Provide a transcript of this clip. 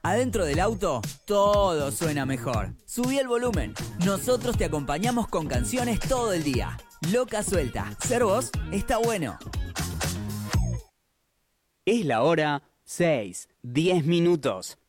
Adentro del auto, todo suena mejor. Subí el volumen. Nosotros te acompañamos con canciones todo el día. Loca Suelta. Ser vos está bueno. Es la hora 6:10.